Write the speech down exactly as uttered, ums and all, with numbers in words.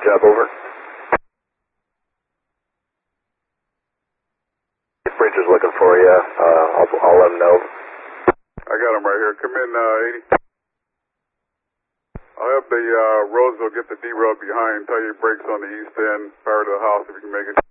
job, over. Bridge is looking for you. Uh, I'll, I'll let him know. I got him right here. Come in, uh, eighty. I'll have the uh, Roseville get the D-road behind. Tell you brakes on the east end. Fire to the house if you can make it.